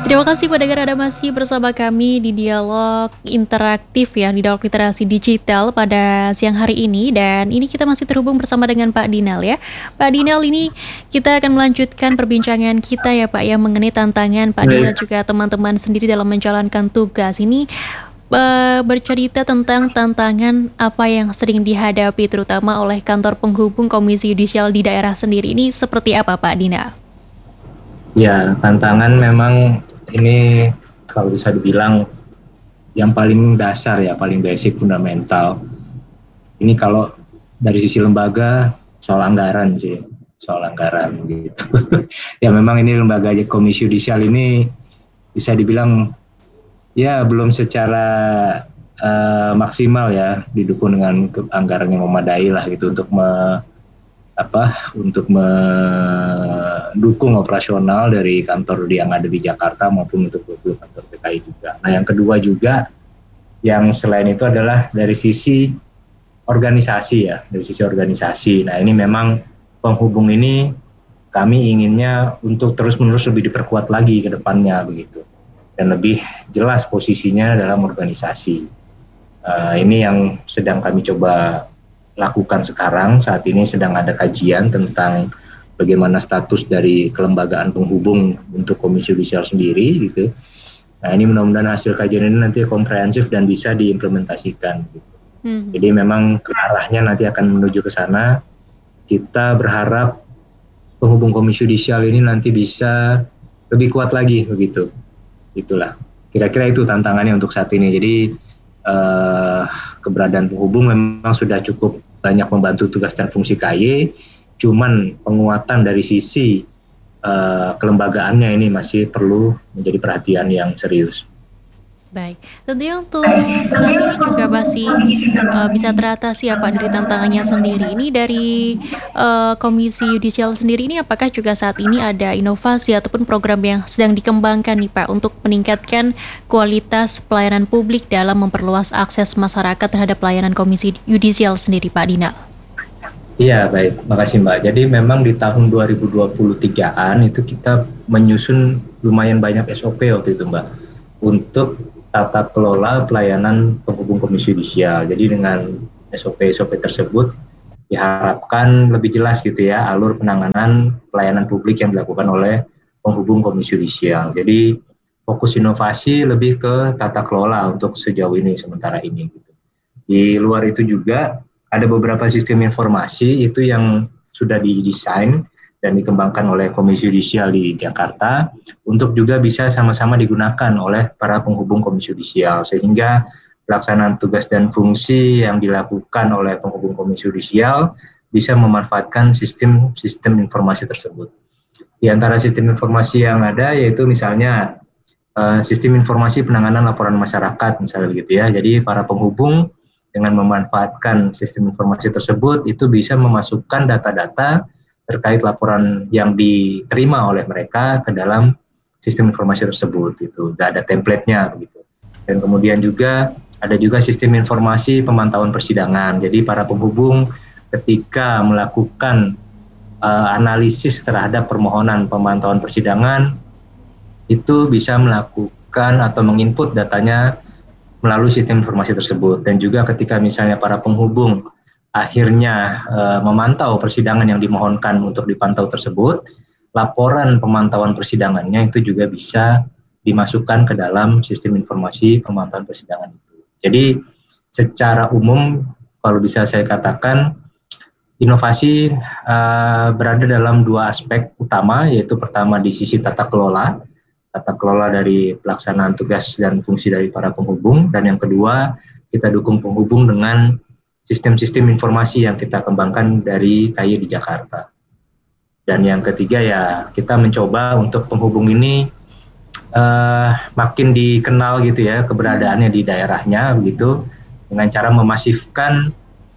Terima kasih pendengar Anda masih bersama kami di dialog interaktif ya, di dialog literasi digital pada siang hari ini dan ini kita masih terhubung bersama dengan Pak Dinal ya. Pak Dinal ini kita akan melanjutkan perbincangan kita ya Pak ya mengenai tantangan Pak Dinal Baik, juga teman-teman sendiri dalam menjalankan tugas. Ini bercerita tentang tantangan apa yang sering dihadapi terutama oleh kantor penghubung Komisi Yudisial di daerah sendiri. Ini seperti apa Pak Dinal? ya tantangan memang ini kalau bisa dibilang yang paling dasar ya, paling basic, fundamental. Ini kalau dari sisi lembaga soal anggaran sih, soal anggaran gitu. Ya memang ini lembaga Komisi Yudisial ini bisa dibilang ya belum secara maksimal ya didukung dengan anggaran yang memadai lah gitu untuk mendukung operasional dari kantor yang ada di Jakarta maupun untuk kantor PKI juga. Nah, yang kedua juga yang selain itu adalah dari sisi organisasi ya, dari sisi organisasi. Nah, ini memang penghubung ini kami inginnya untuk terus-menerus lebih diperkuat lagi ke depannya begitu. Dan lebih jelas posisinya dalam organisasi. Ini yang sedang kami coba lakukan sekarang. Saat ini sedang ada kajian tentang bagaimana status dari kelembagaan penghubung untuk Komisi Yudisial sendiri gitu. Nah, ini mudah-mudahan hasil kajian ini nanti komprehensif dan bisa diimplementasikan gitu. Hmm. Jadi memang ke arahnya nanti akan menuju ke sana. Kita berharap penghubung Komisi Yudisial ini nanti bisa lebih kuat lagi begitu. Itulah. Kira-kira itu tantangannya untuk saat ini. Jadi keberadaan penghubung memang sudah cukup banyak membantu tugas dan fungsi KY, cuman penguatan dari sisi kelembagaannya ini masih perlu menjadi perhatian yang serius. Baik, tentunya untuk saat ini juga masih bisa teratasi ya Pak dari tantangannya sendiri. Ini dari Komisi Yudisial sendiri ini apakah juga saat ini ada inovasi ataupun program yang sedang dikembangkan nih Pak untuk meningkatkan kualitas pelayanan publik dalam memperluas akses masyarakat terhadap pelayanan Komisi Yudisial sendiri Pak Dina? Iya, baik. Makasih Mbak. Jadi memang di tahun 2023-an itu kita menyusun lumayan banyak SOP waktu itu Mbak, untuk tata kelola pelayanan penghubung Komisi Yudisial. Jadi dengan SOP-SOP tersebut diharapkan lebih jelas gitu ya alur penanganan pelayanan publik yang dilakukan oleh penghubung Komisi Yudisial. Jadi fokus inovasi lebih ke tata kelola untuk sejauh ini sementara ini. Gitu. Di luar itu juga ada beberapa sistem informasi itu yang sudah didesain dan dikembangkan oleh Komisi Yudisial di Jakarta untuk juga bisa sama-sama digunakan oleh para penghubung Komisi Yudisial sehingga pelaksanaan tugas dan fungsi yang dilakukan oleh penghubung Komisi Yudisial bisa memanfaatkan sistem informasi tersebut. Di antara sistem informasi yang ada yaitu misalnya sistem informasi penanganan laporan masyarakat misalnya begitu ya. Jadi para penghubung dengan memanfaatkan sistem informasi tersebut itu bisa memasukkan data-data terkait laporan yang diterima oleh mereka ke dalam sistem informasi tersebut gitu. Ada template-nya begitu. Dan kemudian juga ada juga sistem informasi pemantauan persidangan. Jadi para penghubung ketika melakukan analisis terhadap permohonan pemantauan persidangan itu bisa melakukan atau menginput datanya melalui sistem informasi tersebut. Dan juga ketika misalnya para penghubung akhirnya memantau persidangan yang dimohonkan untuk dipantau tersebut, laporan pemantauan persidangannya itu juga bisa dimasukkan ke dalam sistem informasi pemantauan persidangan itu. Jadi secara umum kalau bisa saya katakan inovasi berada dalam dua aspek utama, yaitu pertama di sisi tata kelola dari pelaksanaan tugas dan fungsi dari para penghubung, dan yang kedua kita dukung penghubung dengan sistem-sistem informasi yang kita kembangkan dari KY di Jakarta. Dan yang ketiga ya kita mencoba untuk penghubung ini makin dikenal gitu ya keberadaannya di daerahnya begitu dengan cara memasifkan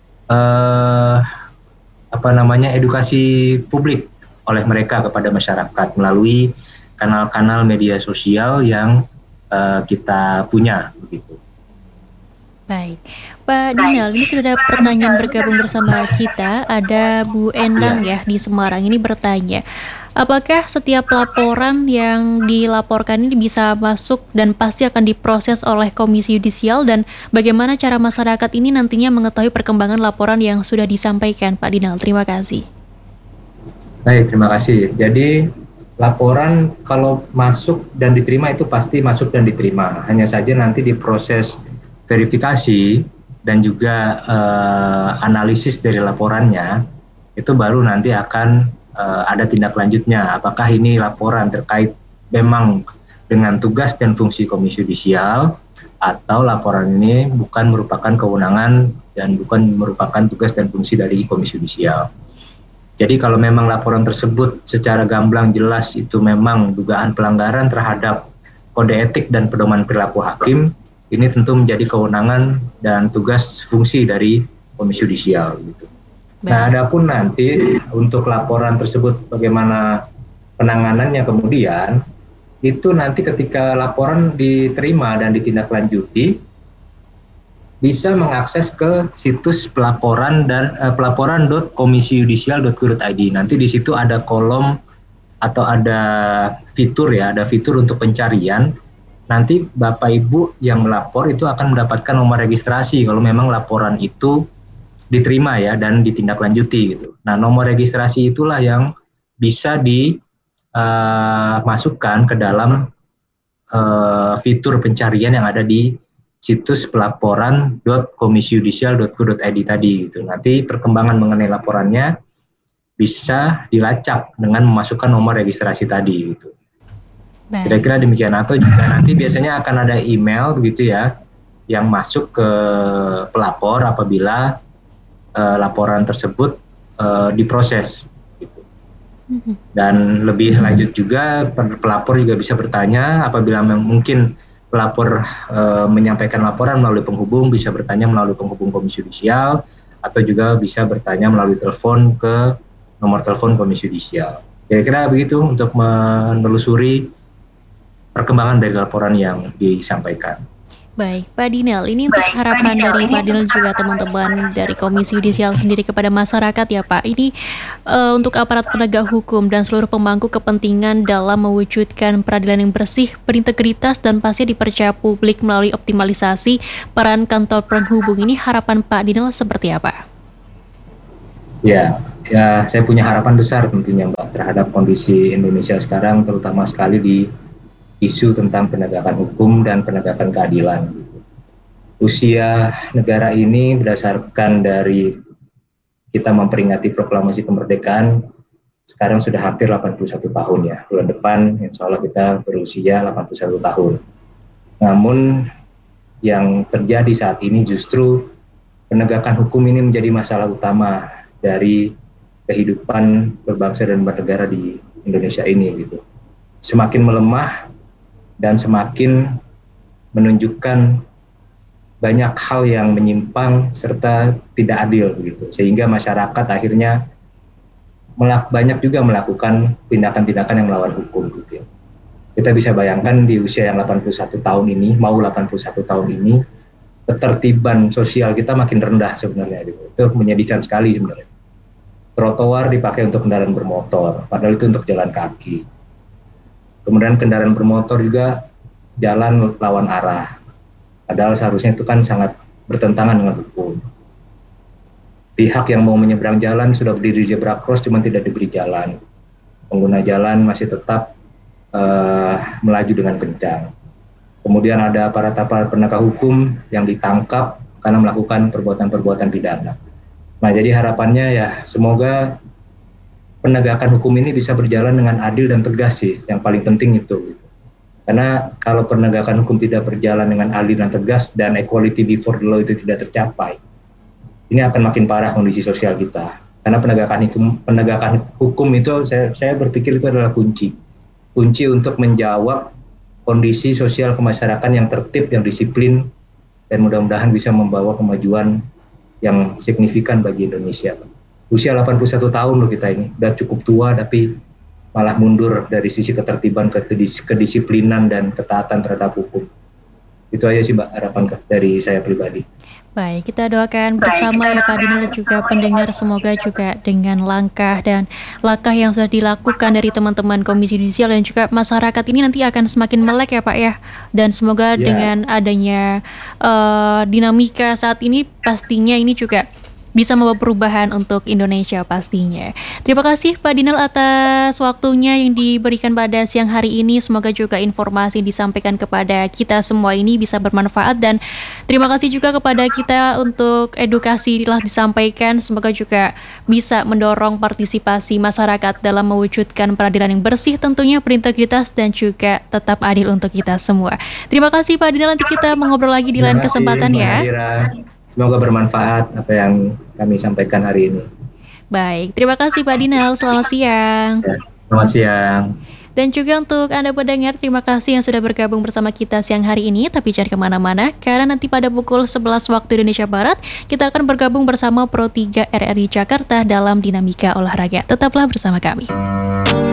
edukasi publik oleh mereka kepada masyarakat melalui kanal-kanal media sosial yang kita punya begitu. Baik, Pak Dinal, ini sudah ada pertanyaan bergabung bersama kita. Ada Bu Endang ya di Semarang ini bertanya, Apakah setiap laporan yang dilaporkan ini bisa masuk dan pasti akan diproses oleh Komisi Yudisial, dan bagaimana cara masyarakat ini nantinya mengetahui perkembangan laporan yang sudah disampaikan, Pak Dinal? Terima kasih. Baik, terima kasih. Jadi laporan kalau masuk dan diterima itu pasti masuk dan diterima. Hanya saja nanti diproses verifikasi dan juga analisis dari laporannya itu baru nanti akan ada tindak lanjutnya. Apakah ini laporan terkait memang dengan tugas dan fungsi Komisi Yudisial atau laporan ini bukan merupakan kewenangan dan bukan merupakan tugas dan fungsi dari Komisi Yudisial. Jadi kalau memang laporan tersebut secara gamblang jelas itu memang dugaan pelanggaran terhadap kode etik dan pedoman perilaku hakim, ini tentu menjadi kewenangan dan tugas fungsi dari Komisi Yudisial. Gitu. Nah, adapun nanti untuk laporan tersebut bagaimana penanganannya kemudian, itu nanti ketika laporan diterima dan ditindaklanjuti, bisa mengakses ke situs pelaporan dan pelaporan.komisiyudisial.go.id. Nanti di situ ada kolom atau ada fitur untuk pencarian. Nanti Bapak Ibu yang melapor itu akan mendapatkan nomor registrasi kalau memang laporan itu diterima ya dan ditindaklanjuti gitu. Nah, nomor registrasi itulah yang bisa dimasukkan ke dalam fitur pencarian yang ada di situs pelaporan.komisiyudisial.go.id tadi gitu. Nanti perkembangan mengenai laporannya bisa dilacak dengan memasukkan nomor registrasi tadi gitu. Kira-kira demikian. Atau juga nanti biasanya akan ada email begitu ya yang masuk ke pelapor apabila laporan tersebut diproses gitu. Dan lebih lanjut juga pelapor juga bisa bertanya apabila mungkin pelapor menyampaikan laporan melalui penghubung, bisa bertanya melalui penghubung Komisi Yudisial atau juga bisa bertanya melalui telepon ke nomor telepon Komisi Yudisial. Kira-kira begitu untuk menelusuri perkembangan dari laporan yang disampaikan. Baik, Pak Dinel, ini untuk harapan dari Pak Dinel juga teman-teman dari Komisi Yudisial sendiri kepada masyarakat ya Pak. Ini untuk aparat penegak hukum dan seluruh pemangku kepentingan dalam mewujudkan peradilan yang bersih, berintegritas, dan pasti dipercaya publik melalui optimalisasi peran kantor penghubung ini. Harapan Pak Dinel seperti apa? Ya, saya punya harapan besar tentunya Mbak terhadap kondisi Indonesia sekarang, terutama sekali di isu tentang penegakan hukum dan penegakan keadilan. Usia negara ini berdasarkan dari kita memperingati proklamasi kemerdekaan, sekarang sudah hampir 81 tahun ya. Bulan depan insya Allah kita berusia 81 tahun. Namun yang terjadi saat ini justru penegakan hukum ini menjadi masalah utama dari kehidupan berbangsa dan bernegara di Indonesia ini gitu. Semakin melemah dan semakin menunjukkan banyak hal yang menyimpang serta tidak adil begitu, sehingga masyarakat akhirnya banyak juga melakukan tindakan-tindakan yang melawan hukum gitu. Kita bisa bayangkan di usia yang 81 tahun ini, mau 81 tahun ini, ketertiban sosial kita makin rendah sebenarnya gitu. Itu menyedihkan sekali sebenarnya. Trotoar dipakai untuk kendaraan bermotor, padahal itu untuk jalan kaki. Kemudian kendaraan bermotor juga jalan lawan arah. Padahal seharusnya itu kan sangat bertentangan dengan hukum. Pihak yang mau menyeberang jalan sudah berdiri di zebra cross, cuma tidak diberi jalan. Pengguna jalan masih tetap melaju dengan kencang. Kemudian ada aparat-aparat penegak hukum yang ditangkap karena melakukan perbuatan-perbuatan pidana. Nah, jadi harapannya ya semoga penegakan hukum ini bisa berjalan dengan adil dan tegas sih, yang paling penting itu. Karena kalau penegakan hukum tidak berjalan dengan adil dan tegas dan equality before the law itu tidak tercapai, ini akan makin parah kondisi sosial kita. Karena penegakan hukum itu saya berpikir itu adalah kunci untuk menjawab kondisi sosial kemasyarakatan yang tertib, yang disiplin, dan mudah-mudahan bisa membawa kemajuan yang signifikan bagi Indonesia. Usia 81 tahun loh kita ini, udah cukup tua tapi malah mundur dari sisi ketertiban, kedisiplinan dan ketaatan terhadap hukum. Itu aja sih Mbak harapan dari saya pribadi. Baik, kita doakan bersama ya Pak Dinal dan juga pendengar, semoga juga dengan langkah yang sudah dilakukan dari teman-teman Komisi Yudisial dan juga masyarakat ini nanti akan semakin melek ya Pak ya. Dan semoga Ya, dengan adanya dinamika saat ini pastinya ini juga bisa membawa perubahan untuk Indonesia pastinya. Terima kasih Pak Dinal atas waktunya yang diberikan pada siang hari ini. Semoga juga informasi yang disampaikan kepada kita semua ini bisa bermanfaat, dan terima kasih juga kepada kita untuk edukasi telah disampaikan. Semoga juga bisa mendorong partisipasi masyarakat dalam mewujudkan peradilan yang bersih, tentunya berintegritas dan juga tetap adil untuk kita semua. Terima kasih Pak Dinal, nanti kita mengobrol lagi di terima lain kasih kesempatan Mbak ya. Nadira. Semoga bermanfaat apa yang kami sampaikan hari ini. Baik, terima kasih Pak Dinal, selamat siang. Ya, selamat siang. Dan juga untuk Anda pendengar, terima kasih yang sudah bergabung bersama kita siang hari ini. Tapi jangan kemana-mana, karena nanti pada pukul 11 waktu Indonesia Barat, kita akan bergabung bersama Pro 3 RRI Jakarta dalam Dinamika Olahraga. Tetaplah bersama kami.